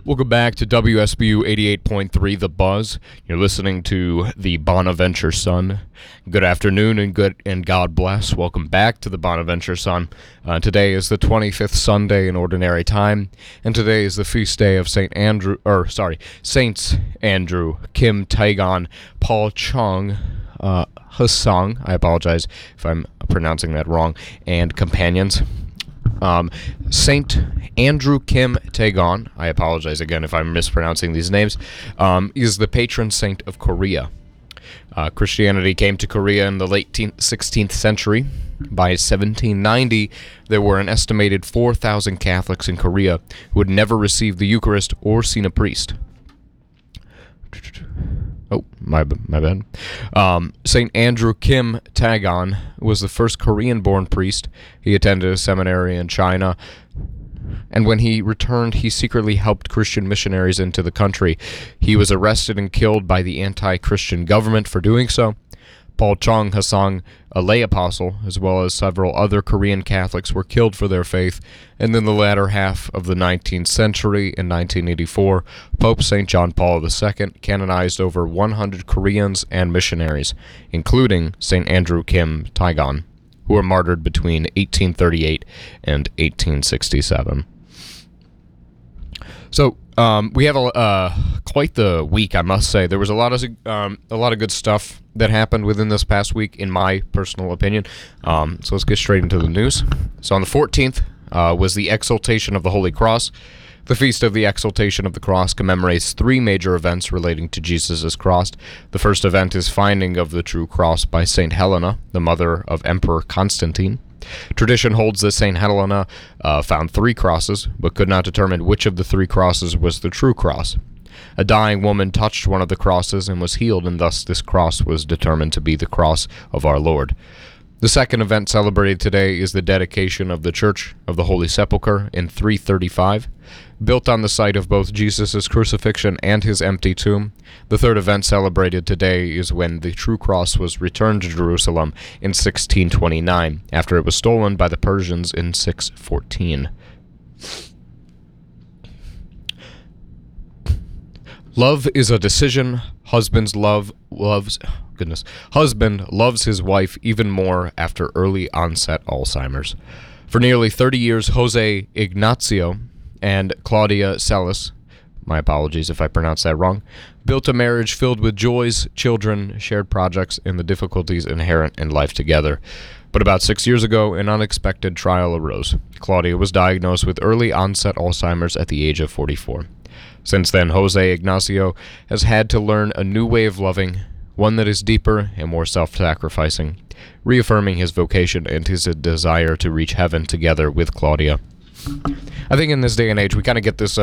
Welcome back to WSBU 88.3 The Buzz. You're listening to the Bonaventure Sun. Good afternoon and God bless. Welcome back to the Bonaventure Sun. Today is the 25th Sunday in Ordinary Time, and today is the feast day of Saints Andrew, Kim Taegon, Paul Chung, Hsang, I apologize if I'm pronouncing that wrong, and companions. Saint Andrew Kim Taegon, I apologize again if I'm mispronouncing these names, is the patron saint of Korea. Christianity came to Korea in the late 16th century. By 1790, there were an estimated 4,000 Catholics in Korea who had never received the Eucharist or seen a priest. Oh, my bad. St. Andrew Kim Taegon was the first Korean-born priest. He attended a seminary in China, and when he returned, he secretly helped Christian missionaries into the country. He was arrested and killed by the anti-Christian government for doing so. Paul Chung Hsang, a lay apostle, as well as several other Korean Catholics, were killed for their faith, and in the latter half of the 19th century, in 1984, Pope St. John Paul II canonized over 100 Koreans and missionaries, including St. Andrew Kim Taegon, who were martyred between 1838 and 1867. So, we have quite the week, I must say. There was a lot of good stuff that happened within this past week, in my personal opinion. So let's get straight into the news. So on the 14th was the Exaltation of the Holy Cross. The Feast of the Exaltation of the Cross commemorates three major events relating to Jesus' cross. The first event is finding of the true cross by St. Helena, the mother of Emperor Constantine. Tradition holds that St. Helena found three crosses, but could not determine which of the three crosses was the true cross. A dying woman touched one of the crosses and was healed, and thus this cross was determined to be the cross of our Lord. The second event celebrated today is the dedication of the Church of the Holy Sepulchre in 335. Built on the site of both Jesus' crucifixion and his empty tomb, the third event celebrated today is when the true cross was returned to Jerusalem in 1629, after it was stolen by the Persians in 614. Love is a decision. Husband loves his wife even more after early onset Alzheimer's. For nearly 30 years, Jose Ignacio and Claudia Celis, my apologies if I pronounced that wrong, built a marriage filled with joys, children, shared projects, and the difficulties inherent in life together. But about 6 years ago, an unexpected trial arose. Claudia was diagnosed with early onset Alzheimer's at the age of 44. Since then, Jose Ignacio has had to learn a new way of loving, one that is deeper and more self-sacrificing, reaffirming his vocation and his desire to reach heaven together with Claudia. I think in this day and age, we kind of get this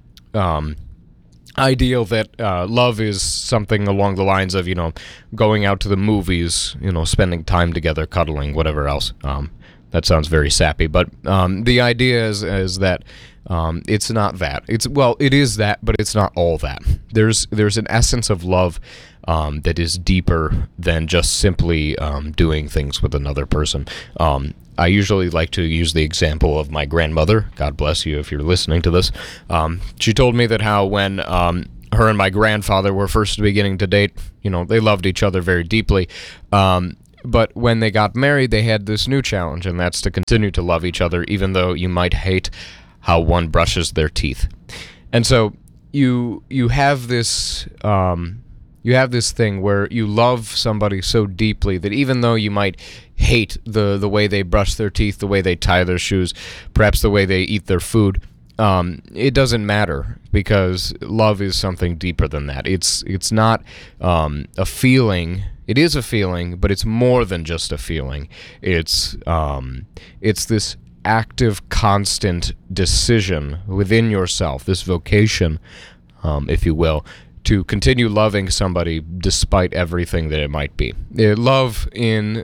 ideal that love is something along the lines of, going out to the movies, spending time together, cuddling, whatever else. That sounds very sappy, but the idea is that it's not that. It is that, but it's not all that. There's an essence of love that is deeper than just simply doing things with another person. I usually like to use the example of my grandmother. God bless you if you're listening to this. She told me that how when her and my grandfather were first beginning to date, they loved each other very deeply. But when they got married, they had this new challenge, and that's to continue to love each other, even though you might hate how one brushes their teeth. And so you have this thing where you love somebody so deeply that even though you might hate the way they brush their teeth, the way they tie their shoes, perhaps the way they eat their food, it doesn't matter, because love is something deeper than that. It's not a feeling. It is a feeling, but it's more than just a feeling. It's this active, constant decision within yourself, this vocation, if you will, to continue loving somebody despite everything that it might be. Love in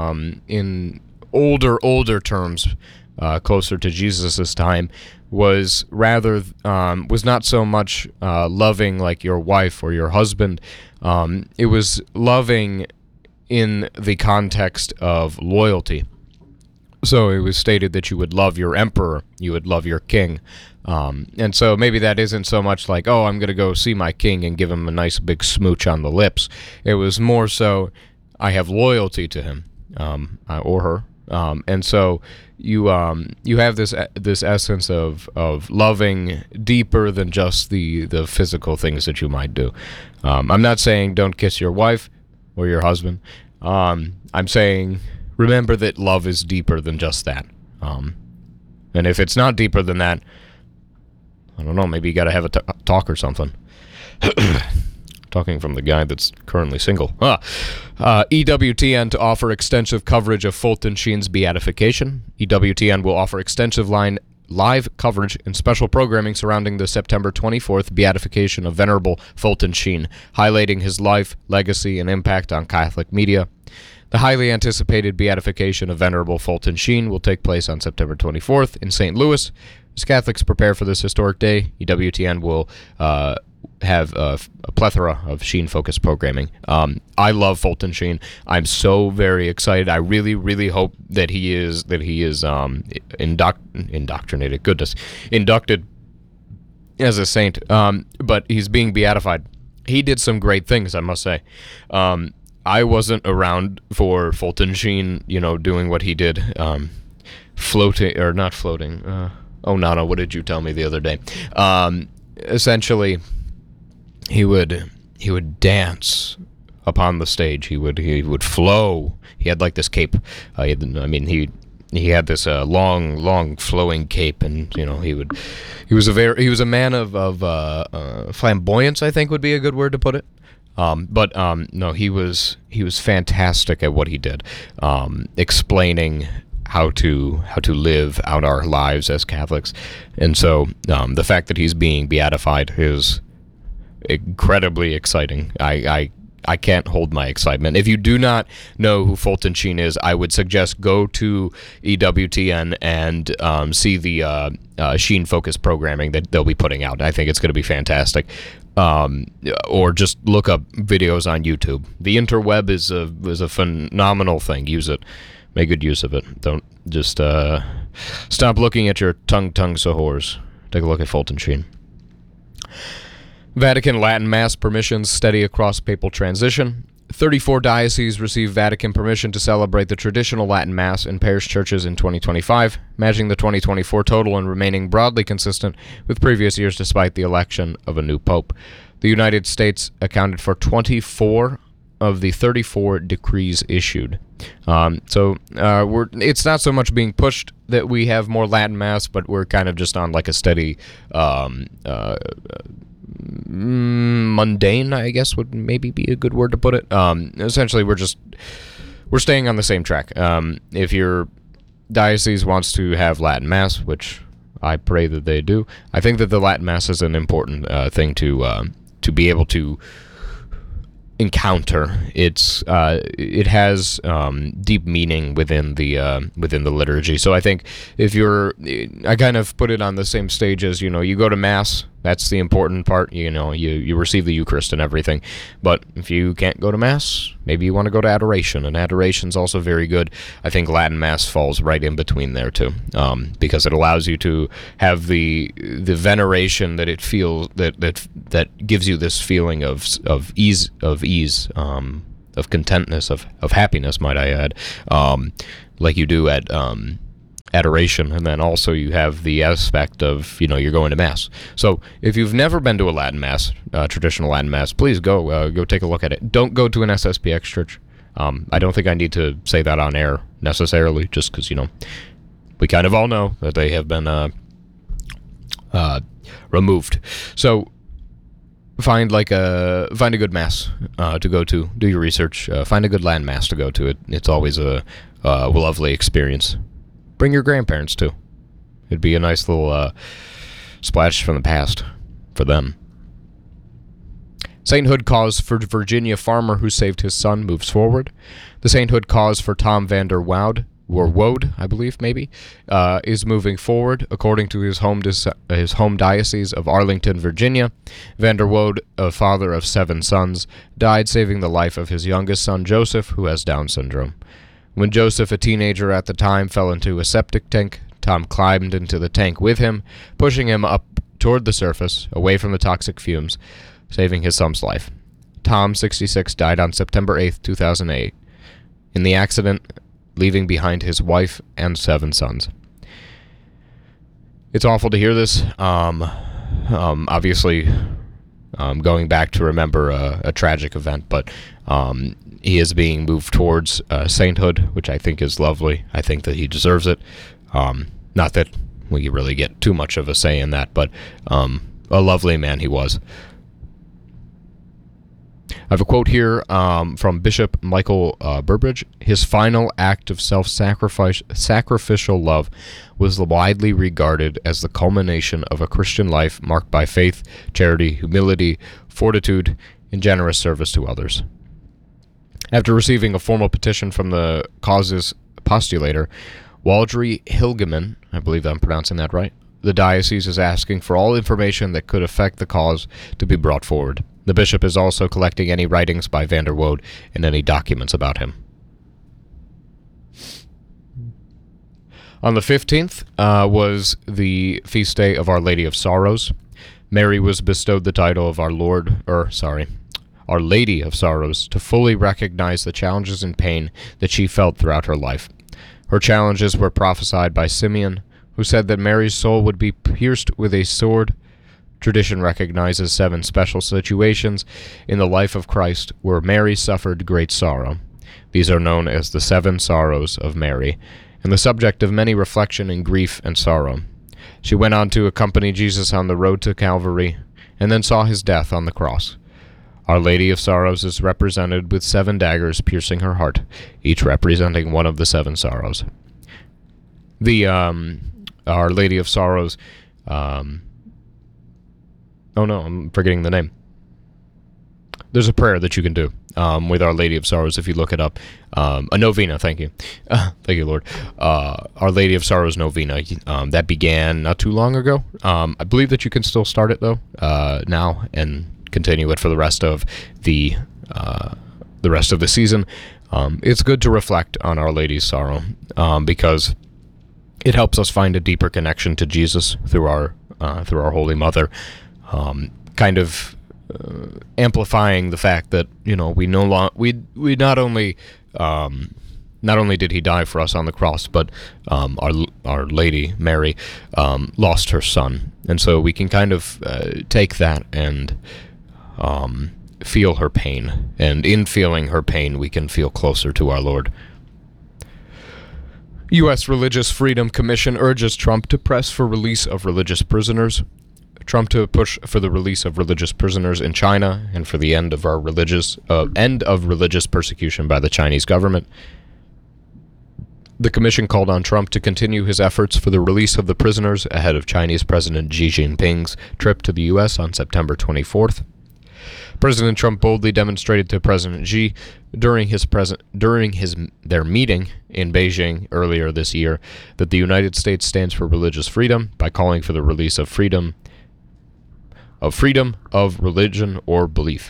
older terms, closer to Jesus' time, was not so much loving like your wife or your husband. It was loving in the context of loyalty. So it was stated that you would love your emperor, you would love your king. And so maybe that isn't so much like, oh, I'm going to go see my king and give him a nice big smooch on the lips. It was more so, I have loyalty to him, or her. And so you have this essence of loving deeper than just the physical things that you might do. I'm not saying don't kiss your wife or your husband. I'm saying remember that love is deeper than just that. And if it's not deeper than that, I don't know, maybe you got to have a talk or something. Talking from the guy that's currently single. EWTN to offer extensive coverage of Fulton Sheen's beatification. EWTN will offer extensive live coverage and special programming surrounding the September 24th beatification of Venerable Fulton Sheen, highlighting his life, legacy, and impact on Catholic media. The highly anticipated beatification of Venerable Fulton Sheen will take place on September 24th in St. Louis. As Catholics prepare for this historic day, EWTN will have a plethora of Sheen-focused programming. I love Fulton Sheen. I'm so very excited. I really, really hope that he is indoctrinated. Goodness, inducted as a saint. But he's being beatified. He did some great things, I must say. I wasn't around for Fulton Sheen, doing what he did. Floating or not floating. Oh, Nana, what did you tell me the other day? Essentially, he would dance upon the stage. He would flow. He had like this cape. He had this long flowing cape, and he was a man of flamboyance, I think would be a good word to put it. No, he was fantastic at what he did, explaining how to live out our lives as Catholics. And so the fact that he's being beatified is incredibly exciting. I can't hold my excitement. If you do not know who Fulton Sheen is, I would suggest go to EWTN and see the Sheen focused programming that they'll be putting out. I think it's going to be fantastic. Or just look up videos on YouTube. The interweb is a phenomenal thing. Use it. Make good use of it. Don't just stop looking at your tongue sahors. Take a look at Fulton Sheen. Vatican Latin Mass permissions steady across papal transition. 34 dioceses receive Vatican permission to celebrate the traditional Latin Mass in parish churches in 2025, matching the 2024 total and remaining broadly consistent with previous years despite the election of a new pope. The United States accounted for 24 of the 34 decrees issued. It's not so much being pushed that we have more Latin Mass, but we're kind of just on like a steady mundane, I guess would maybe be a good word to put it. Essentially, we're staying on the same track. If your diocese wants to have Latin Mass, which I pray that they do, I think that the Latin Mass is an important thing to be able to encounter. It has deep meaning within the liturgy. So I think I kind of put it on the same stage as you go to Mass. That's the important part. You receive the Eucharist and everything. But if you can't go to Mass, maybe you want to go to adoration, and adoration's also very good. I think Latin Mass falls right in between there too, because it allows you to have the veneration that it feels that gives you this feeling of ease, of contentness, of happiness, might I add, like you do at adoration. And then also you have the aspect of you're going to Mass. So if you've never been to a Latin Mass, traditional Latin Mass, please go take a look at it. Don't go to an SSPX church. I don't think I need to say that on air necessarily, just because we kind of all know that they have been removed. So find a good Mass to go to. Do your research. Find a good Latin Mass to go to. It's always a lovely experience. Bring your grandparents too. It'd be a nice little splash from the past for them. Sainthood cause for Virginia farmer who saved his son moves forward. The sainthood cause for Tom Vander Woode, I believe, maybe, is moving forward. According to his home diocese of Arlington, Virginia, Vander Woode, a father of 7 sons, died saving the life of his youngest son, Joseph, who has Down syndrome. When Joseph, a teenager at the time, fell into a septic tank, Tom climbed into the tank with him, pushing him up toward the surface, away from the toxic fumes, saving his son's life. Tom, 66, died on September 8, 2008, in the accident, leaving behind his wife and 7 sons. It's awful to hear this. Obviously, going back to remember a tragic event, but he is being moved towards sainthood, which I think is lovely. I think that he deserves it. Not that we really get too much of a say in that, but a lovely man he was. I have a quote here from Bishop Michael Burbridge. His final act of sacrificial love was widely regarded as the culmination of a Christian life marked by faith, charity, humility, fortitude, and generous service to others. After receiving a formal petition from the cause's postulator, Waldry Hilgeman, I believe I'm pronouncing that right, the diocese is asking for all information that could affect the cause to be brought forward. The bishop is also collecting any writings by van der Woode and any documents about him. On the 15th was the feast day of Our Lady of Sorrows. Mary was bestowed the title of Our Lady of Sorrows to fully recognize the challenges and pain that she felt throughout her life. Her challenges were prophesied by Simeon, who said that Mary's soul would be pierced with a sword. Tradition recognizes 7 special situations in the life of Christ where Mary suffered great sorrow. These are known as the 7 sorrows of Mary, and the subject of many reflection and grief and sorrow. She went on to accompany Jesus on the road to Calvary, and then saw his death on the cross. Our Lady of Sorrows is represented with 7 daggers piercing her heart, each representing one of the 7 sorrows. The Our Lady of Sorrows, oh no, I'm forgetting the name. There's a prayer that you can do with Our Lady of Sorrows if you look it up. A novena, thank you. Thank you, Lord. Our Lady of Sorrows novena. That began not too long ago. I believe that you can still start it, though, now, and continue it for the rest of the season. It's good to reflect on Our Lady's sorrow because it helps us find a deeper connection to Jesus through our Holy Mother. Kind of amplifying the fact that we not only did he die for us on the cross, but our Lady Mary lost her son, and so we can kind of take that and feel her pain, and in feeling her pain, we can feel closer to our Lord. U.S. Religious Freedom Commission urges Trump to press for release of religious prisoners. Trump to push for the release of religious prisoners in China and for the end of religious persecution by the Chinese government. The commission called on Trump to continue his efforts for the release of the prisoners ahead of Chinese President Xi Jinping's trip to the U.S. on September 24th. President Trump boldly demonstrated to President Xi during their meeting in Beijing earlier this year that the United States stands for religious freedom by calling for the release of freedom of religion or belief,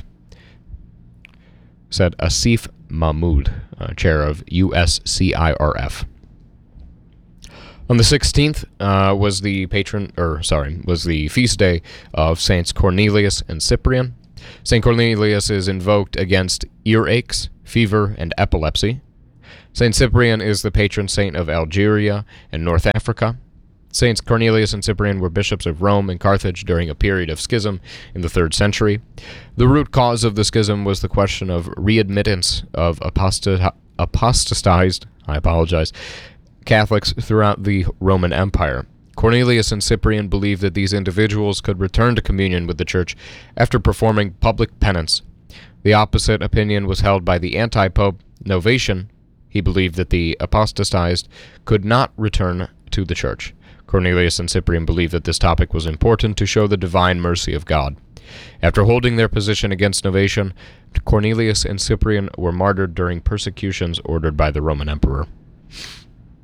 said Asif Mahmood, chair of USCIRF. On the 16th was the feast day of Saints Cornelius and Cyprian. St. Cornelius is invoked against earaches, fever, and epilepsy. St. Cyprian is the patron saint of Algeria and North Africa. Saints Cornelius and Cyprian were bishops of Rome and Carthage during a period of schism in the 3rd century. The root cause of the schism was the question of readmittance of apostatized Catholics throughout the Roman Empire. Cornelius and Cyprian believed that these individuals could return to communion with the Church after performing public penance. The opposite opinion was held by the anti-pope Novatian. He believed that the apostatized could not return to the Church. Cornelius and Cyprian believed that this topic was important to show the divine mercy of God. After holding their position against Novatian, Cornelius and Cyprian were martyred during persecutions ordered by the Roman Emperor.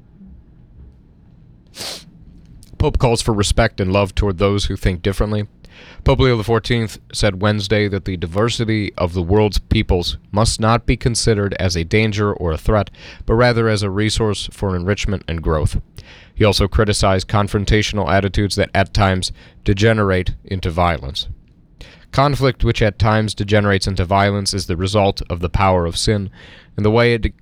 Pope calls for respect and love toward those who think differently. Pope Leo XIV said Wednesday that the diversity of the world's peoples must not be considered as a danger or a threat, but rather as a resource for enrichment and growth. He also criticized confrontational attitudes that at times degenerate into violence. Conflict which at times degenerates into violence is the result of the power of sin, and the way it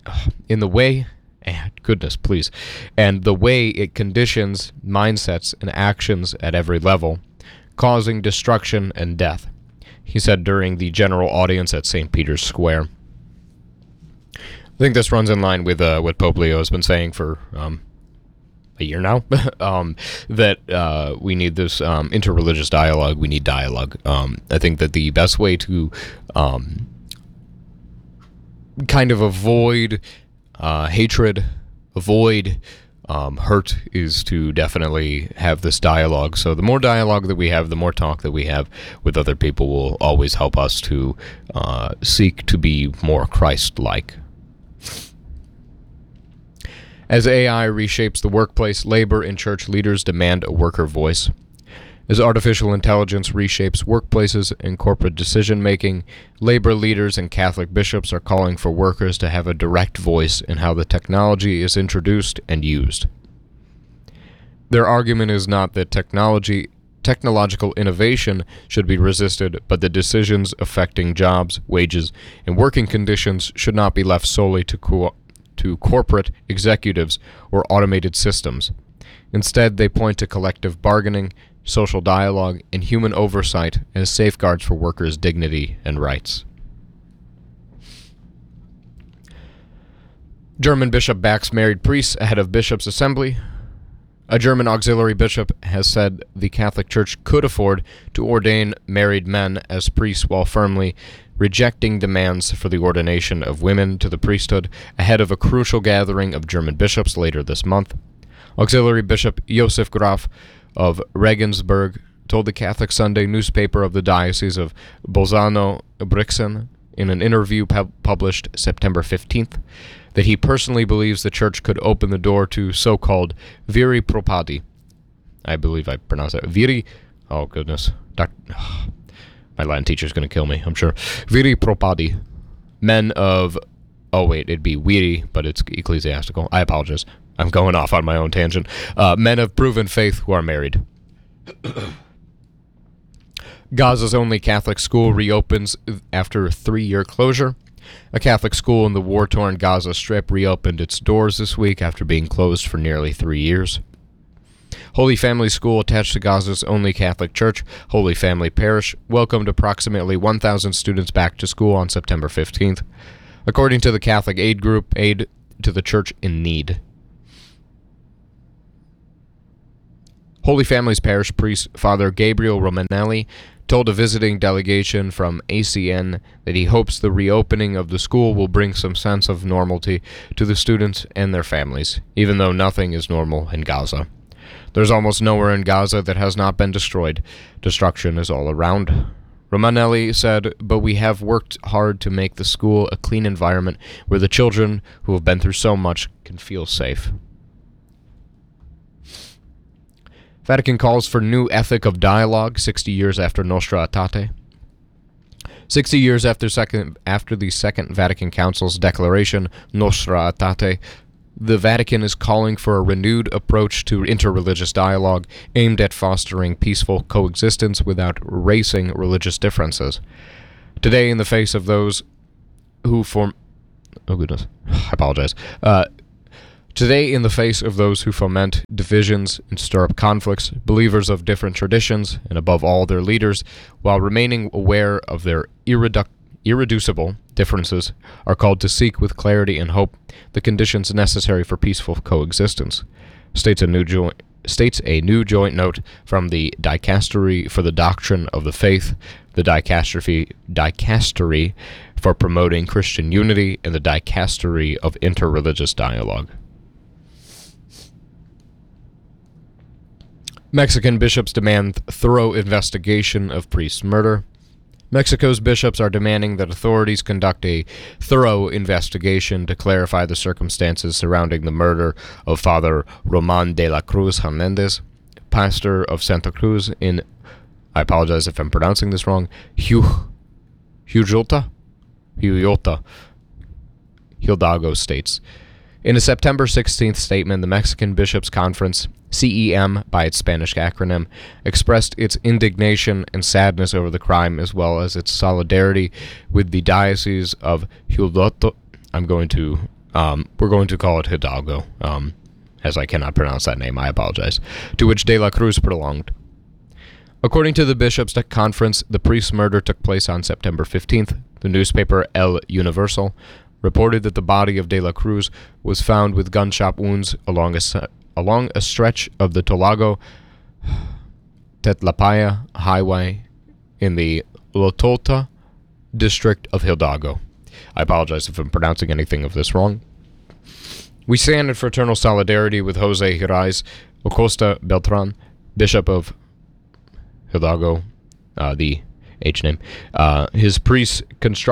conditions mindsets and actions at every level, causing destruction and death, he said during the general audience at St. Peter's Square. I think this runs in line with what Pope Leo has been saying for a year now, that we need this interreligious dialogue. We need dialogue. I think that the best way to kind of avoid hatred, avoid hurt, is to definitely have this dialogue. So the more dialogue that we have, the more talk that we have with other people will always help us to seek to be more Christ-like. As AI reshapes the workplace, labor and church leaders demand a worker voice. As artificial intelligence reshapes workplaces and corporate decision-making, labor leaders and Catholic bishops are calling for workers to have a direct voice in how the technology is introduced and used. Their argument is not that technological innovation should be resisted, but that decisions affecting jobs, wages, and working conditions should not be left solely to corporate executives or automated systems. Instead, they point to collective bargaining, social dialogue, and human oversight as safeguards for workers' dignity and rights. German bishop backs married priests ahead of bishops' assembly. A German auxiliary bishop has said the Catholic Church could afford to ordain married men as priests while firmly rejecting demands for the ordination of women to the priesthood ahead of a crucial gathering of German bishops later this month. Auxiliary Bishop Josef Graf of Regensburg told the Catholic Sunday newspaper of the Diocese of Bolzano-Brixen in an interview published September 15th that he personally believes the Church could open the door to so-called viri propadi. I believe I pronounced that. Viri? Oh, goodness. My Latin teacher's going to kill me, I'm sure. Viri propadi. Men of... Oh, wait, it'd be viri, but it's ecclesiastical. I apologize. I'm going off on my own tangent. Men of proven faith who are married. Gaza's only Catholic school reopens after a 3-year closure. A Catholic school in the war-torn Gaza Strip reopened its doors this week after being closed for nearly 3 years. Holy Family School, attached to Gaza's only Catholic church, Holy Family Parish, welcomed approximately 1,000 students back to school on September 15th, according to the Catholic aid group Aid to the Church in Need. Holy Family's parish priest, Father Gabriel Romanelli, told a visiting delegation from ACN that he hopes the reopening of the school will bring some sense of normality to the students and their families, even though nothing is normal in Gaza. There's almost nowhere in Gaza that has not been destroyed. Destruction is all around. Romanelli said, but we have worked hard to make the school a clean environment where the children who have been through so much can feel safe. Vatican calls for new ethic of dialogue 60 years after Nostra Aetate. 60 years after the Second Vatican Council's declaration, Nostra Aetate, the Vatican is calling for a renewed approach to interreligious dialogue aimed at fostering peaceful coexistence without erasing religious differences. Today, in the face of those who form... Oh, goodness. I apologize. Today, in the face of those who foment divisions and stir up conflicts, believers of different traditions, and above all their leaders, while remaining aware of their irreducible differences, are called to seek with clarity and hope the conditions necessary for peaceful coexistence, states a new joint note from the Dicastery for the Doctrine of the Faith, the Dicastery for Promoting Christian Unity, and the Dicastery of Interreligious Dialogue. Mexican bishops demand thorough investigation of priest murder. Mexico's bishops are demanding that authorities conduct a thorough investigation to clarify the circumstances surrounding the murder of Father Roman de la Cruz Hernandez, pastor of Santa Cruz in I apologize if I'm pronouncing this wrong, Hujota Hidalgo states, in a September 16th statement, the Mexican Bishops' Conference, CEM by its Spanish acronym, expressed its indignation and sadness over the crime, as well as its solidarity with the Diocese of Hidalgo. We're going to call it Hidalgo, as I cannot pronounce that name, I apologize, to which De La Cruz belonged. According to the Bishops' Conference, the priest's murder took place on September 15th. The newspaper El Universal reported that the body of De La Cruz was found with gunshot wounds along a stretch of the Tolago-Tetlapaya highway in the Lotota district of Hidalgo. I apologize if I'm pronouncing anything of this wrong. We stand in fraternal solidarity with Jose Hirais Acosta Beltran, Bishop of Hidalgo, the H name. His priests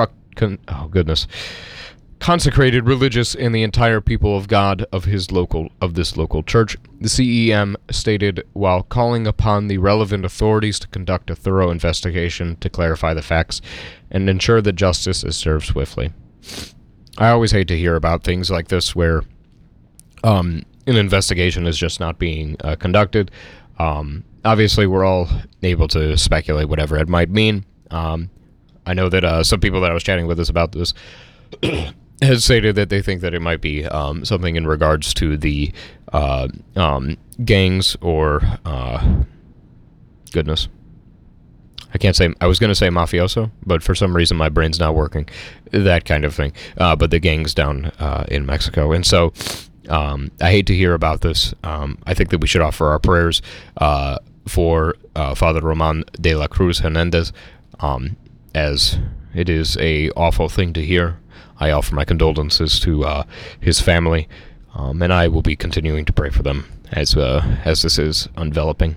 consecrated religious and the entire people of God of this local church. The CEM stated, while calling upon the relevant authorities to conduct a thorough investigation to clarify the facts and ensure that justice is served swiftly. I always hate to hear about things like this where an investigation is just not being conducted. Obviously, we're all able to speculate whatever it might mean. I know that some people that I was chatting with us about this has stated that they think that it might be something in regards to the gangs or goodness. I was going to say mafioso, but for some reason my brain's not working. That kind of thing. But the gangs down in Mexico. And so I hate to hear about this. I think that we should offer our prayers for Father Roman de la Cruz Hernandez, as it is a awful thing to hear. I offer my condolences to his family, and I will be continuing to pray for them as this is enveloping.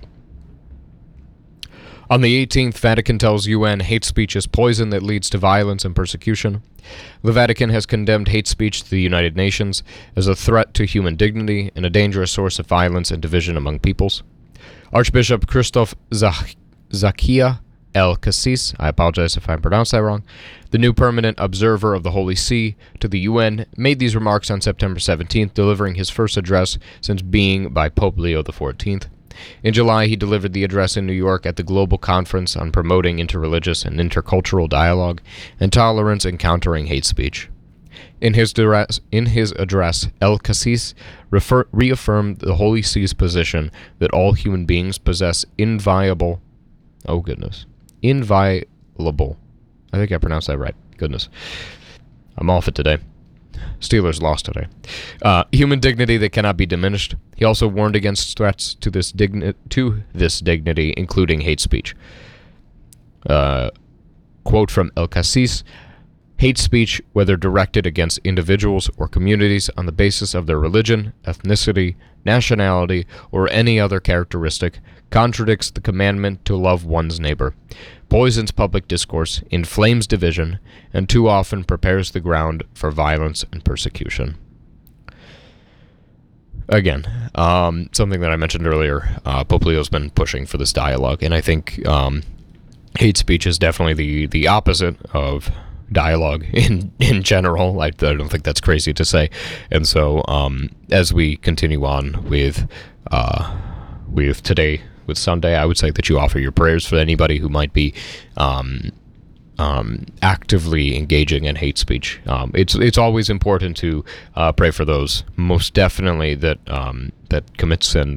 On the 18th, Vatican tells UN hate speech is poison that leads to violence and persecution. The Vatican has condemned hate speech to the United Nations as a threat to human dignity and a dangerous source of violence and division among peoples. Archbishop Christoph Zakia El Cassis, I apologize if I pronounced that wrong, the new permanent observer of the Holy See to the UN, made these remarks on September 17th, delivering his first address since being by Pope Leo XIV. In July, he delivered the address in New York at the Global Conference on Promoting Interreligious and Intercultural Dialogue and Tolerance and Countering Hate Speech. In his address, El Cassis reaffirmed the Holy See's position that all human beings possess inviolable, I think I pronounced that right. Goodness. I'm off it today. Steelers lost today. Human dignity that cannot be diminished. He also warned against threats to this dignity, including hate speech. Quote from El Cassis, hate speech, whether directed against individuals or communities on the basis of their religion, ethnicity, nationality, or any other characteristic, contradicts the commandment to love one's neighbor, poisons public discourse, inflames division, and too often prepares the ground for violence and persecution. Again, something that I mentioned earlier, Pope Leo's been pushing for this dialogue, and I think hate speech is definitely the opposite of dialogue in general. I don't think that's crazy to say. And so as we continue on with today, with Sunday, I would say that you offer your prayers for anybody who might be actively engaging in hate speech. It's always important to pray for those most definitely that commit sin,